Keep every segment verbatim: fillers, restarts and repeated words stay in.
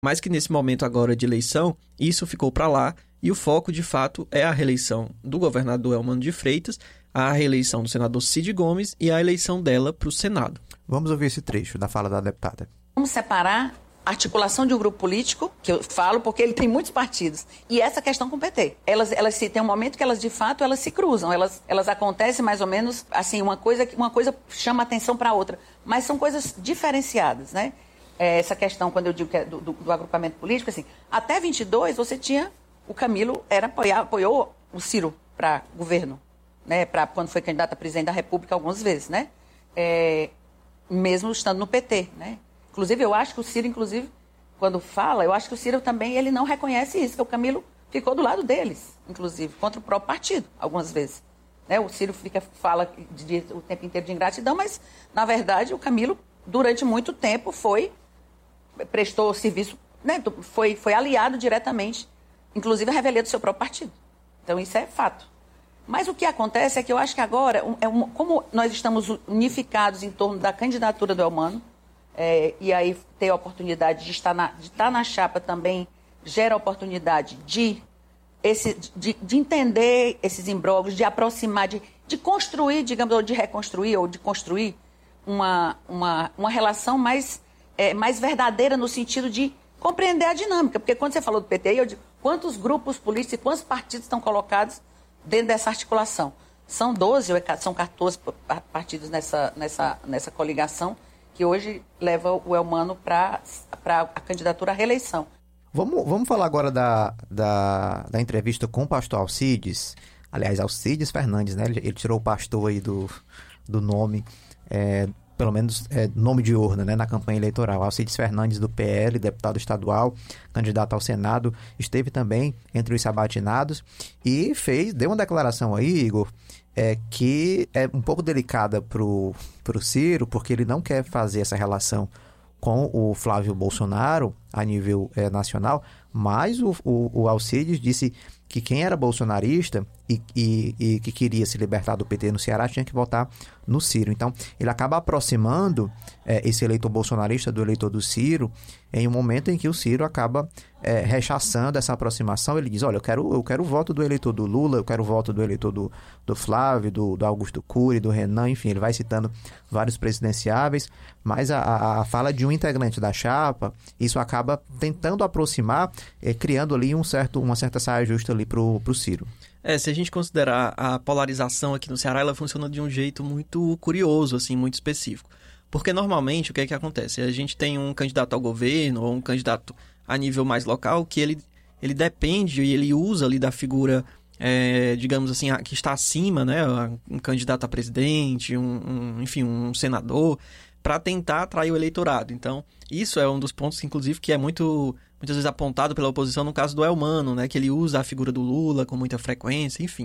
Mas que nesse momento agora de eleição, isso ficou para lá e o foco, de fato, é a reeleição do governador Eumano de Freitas, a reeleição do senador Cid Gomes e a eleição dela para o Senado. Vamos ouvir esse trecho da fala da deputada. Vamos separar a articulação de um grupo político, que eu falo porque ele tem muitos partidos, e essa questão com o P T. Elas, elas se, tem um momento que elas, de fato, elas se cruzam, elas, elas acontecem mais ou menos, assim, uma coisa, uma coisa chama atenção para a outra, mas são coisas diferenciadas, né? É, essa questão, quando eu digo que é do, do, do agrupamento político, assim, até vinte e dois você tinha, o Camilo era apoiar, apoiou o Ciro para governo, né? Pra, quando foi candidato a presidente da República algumas vezes, né? É, mesmo estando no P T, né? Inclusive, eu acho que o Ciro, inclusive, quando fala, eu acho que o Ciro também, ele não reconhece isso, que o Camilo ficou do lado deles, inclusive, contra o próprio partido, algumas vezes. Né? O Ciro fica, fala de, de, o tempo inteiro de ingratidão, mas, na verdade, o Camilo, durante muito tempo, foi, prestou serviço, né? foi, foi aliado diretamente, inclusive a revelia do seu próprio partido. Então, isso é fato. Mas o que acontece é que eu acho que agora, é um, como nós estamos unificados em torno da candidatura do Eumano, É, e aí ter a oportunidade de estar na, de estar na chapa também gera a oportunidade de, esse, de, de entender esses imbróglios, de aproximar, de, de construir, digamos, ou de reconstruir, ou de construir uma, uma, uma relação mais, é, mais verdadeira no sentido de compreender a dinâmica. Porque quando você falou do P T, eu digo, quantos grupos políticos e quantos partidos estão colocados dentro dessa articulação? São doze, ou são quatorze partidos nessa, nessa, nessa coligação, que hoje leva o Eumano para a candidatura à reeleição. Vamos, vamos falar agora da, da, da entrevista com o pastor Alcides, aliás, Alcides Fernandes, né? Ele, ele tirou o pastor aí do, do nome, é, pelo menos é, nome de urna, né? Na campanha eleitoral. Alcides Fernandes, do P L, deputado estadual, candidato ao Senado, esteve também entre os sabatinados e fez, deu uma declaração aí, Igor, É, que é um pouco delicada para o Ciro, porque ele não quer fazer essa relação com o Flávio Bolsonaro a nível é, nacional, mas o, o, o Alcides disse que quem era bolsonarista e, e, e que queria se libertar do P T no Ceará tinha que votar no Ciro. Então, ele acaba aproximando é, esse eleitor bolsonarista do eleitor do Ciro em um momento em que o Ciro acaba é, rechaçando essa aproximação. Ele diz, olha, eu quero, eu quero o voto do eleitor do Lula, eu quero o voto do eleitor do, do Flávio, do, do Augusto Cury, do Renan, enfim, ele vai citando vários presidenciáveis, mas a, a, a fala de um integrante da chapa, isso acaba tentando aproximar, é, criando ali um certo, uma certa saia justa ali para o Ciro. É, se a gente considerar a polarização aqui no Ceará, ela funciona de um jeito muito curioso, assim, muito específico. Porque normalmente o que é que acontece? A gente tem um candidato ao governo ou um candidato a nível mais local que ele, ele depende e ele usa ali da figura, é, digamos assim, que está acima, né? Um candidato a presidente, um, um, enfim, um senador, para tentar atrair o eleitorado. Então, isso é um dos pontos, inclusive, que é muito, muitas vezes apontado pela oposição no caso do Eumano, né? Que ele usa a figura do Lula com muita frequência, enfim.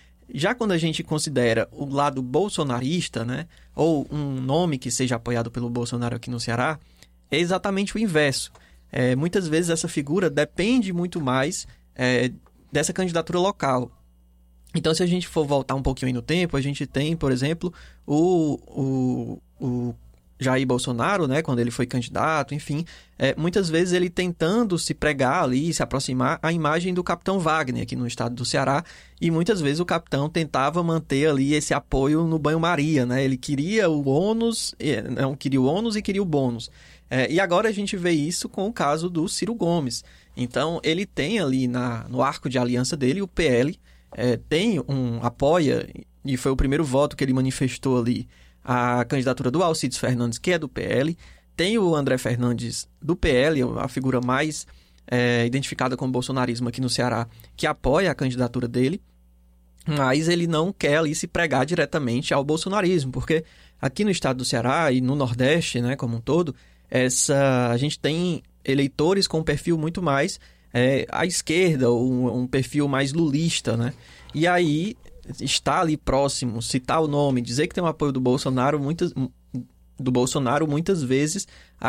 Já quando a gente considera o lado bolsonarista, né, ou um nome que seja apoiado pelo Bolsonaro aqui no Ceará, é exatamente o inverso. É, muitas vezes essa figura depende muito mais é, dessa candidatura local. Então, se a gente for voltar um pouquinho aí no tempo, a gente tem, por exemplo, o, o, o Jair Bolsonaro, né, quando ele foi candidato, enfim, é, muitas vezes ele tentando se pregar ali, se aproximar à imagem do capitão Wagner aqui no estado do Ceará, e muitas vezes o capitão tentava manter ali esse apoio no banho-maria, né, ele queria o ônus, não, queria o ônus e queria o bônus. É, e agora a gente vê isso com o caso do Ciro Gomes. Então, ele tem ali na, no arco de aliança dele, o P L, é, tem um apoia, e foi o primeiro voto que ele manifestou ali, a candidatura do Alcides Fernandes, que é do P L, tem o André Fernandes do P L, a figura mais é, identificada com o bolsonarismo aqui no Ceará, que apoia a candidatura dele, mas ele não quer ali se pregar diretamente ao bolsonarismo, porque aqui no estado do Ceará e no Nordeste, né, como um todo, essa, a gente tem eleitores com um perfil muito mais é, à esquerda, um, um perfil mais lulista, né? E aí, estar ali próximo, citar o nome, dizer que tem um apoio do Bolsonaro, muitas, do Bolsonaro muitas vezes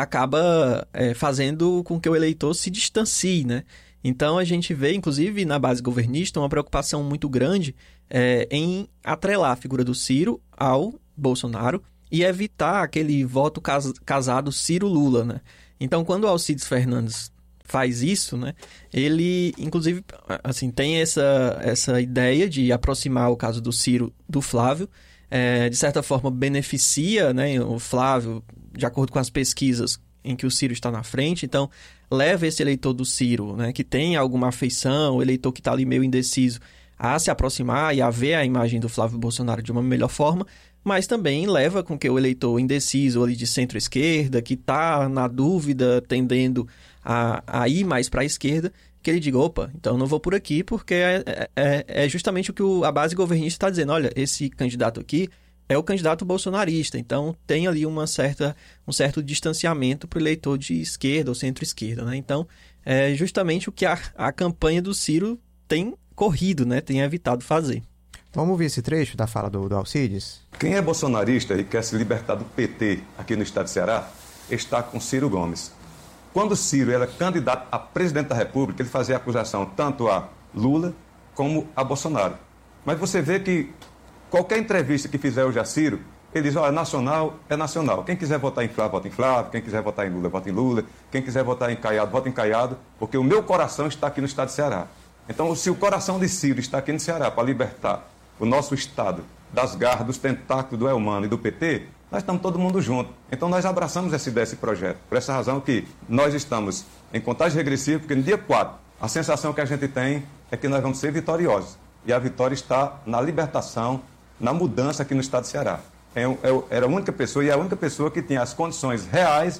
acaba é, fazendo com que o eleitor se distancie, né? Então a gente vê, inclusive na base governista, uma preocupação muito grande é, em atrelar a figura do Ciro ao Bolsonaro e evitar aquele voto cas- casado Ciro-Lula, né? Então, quando o Alcides Fernandes faz isso, né, ele, inclusive, assim, tem essa, essa ideia de aproximar o caso do Ciro do Flávio, é, de certa forma beneficia, né, o Flávio, de acordo com as pesquisas em que o Ciro está na frente, então leva esse eleitor do Ciro, né, que tem alguma afeição, o eleitor que está ali meio indeciso, a se aproximar e a ver a imagem do Flávio Bolsonaro de uma melhor forma, mas também leva com que o eleitor indeciso ali de centro-esquerda, que está na dúvida, tendendo a, a ir mais para a esquerda, que ele diga, opa, então não vou por aqui, porque é, é, é justamente o que o, a base governista está dizendo, olha, esse candidato aqui é o candidato bolsonarista, então tem ali uma certa, um certo distanciamento para o eleitor de esquerda ou centro-esquerda, né? Então, é justamente o que a, a campanha do Ciro tem corrido, né? Tem evitado fazer. Vamos ouvir esse trecho da fala do, do Alcides? Quem é bolsonarista e quer se libertar do P T aqui no estado de Ceará, está com Ciro Gomes. Quando Ciro era candidato a presidente da República, ele fazia acusação tanto a Lula como a Bolsonaro. Mas você vê que qualquer entrevista que fizer hoje a Ciro, ele diz, olha, nacional é nacional. Quem quiser votar em Flávio, vota em Flávio. Quem quiser votar em Lula, vota em Lula. Quem quiser votar em Caiado, vota em Caiado. Porque o meu coração está aqui no estado de Ceará. Então, se o coração de Ciro está aqui no Ceará para libertar o nosso estado das garras, dos tentáculos do Elmano e do P T, nós estamos todo mundo junto. Então, nós abraçamos essa ideia, esse projeto. Por essa razão que nós estamos em contagem regressiva, porque no dia quatro, a sensação que a gente tem é que nós vamos ser vitoriosos. E a vitória está na libertação, na mudança aqui no estado de Ceará. Eu, eu era a única pessoa, e é a única pessoa que tinha as condições reais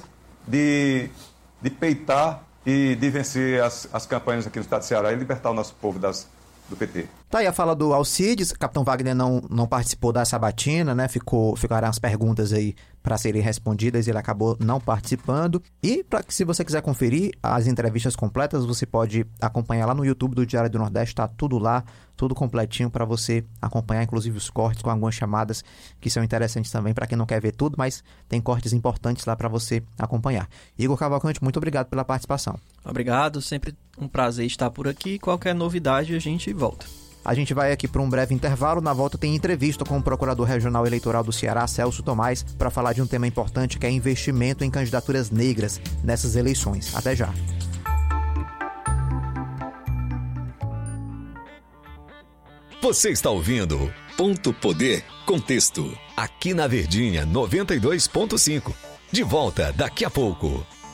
de, de peitar e de vencer as, as campanhas aqui no estado de Ceará e libertar o nosso povo das, do P T. Tá aí a fala do Alcides. Capitão Wagner não, não participou da sabatina, né? Ficou, ficaram as perguntas aí para serem respondidas, ele acabou não participando. E para que, se você quiser conferir as entrevistas completas, você pode acompanhar lá no YouTube do Diário do Nordeste, tá tudo lá, tudo completinho para você acompanhar, inclusive os cortes com algumas chamadas que são interessantes também para quem não quer ver tudo, mas tem cortes importantes lá para você acompanhar. Igor Cavalcante, muito obrigado pela participação. Obrigado, sempre um prazer estar por aqui. Qualquer novidade a gente volta. A gente vai aqui para um breve intervalo. Na volta tem entrevista com o Procurador Regional Eleitoral do Ceará, Celso Tomás, para falar de um tema importante que é investimento em candidaturas negras nessas eleições. Até já. Você está ouvindo Ponto Poder Contexto, aqui na Verdinha noventa e dois ponto cinco. De volta daqui a pouco.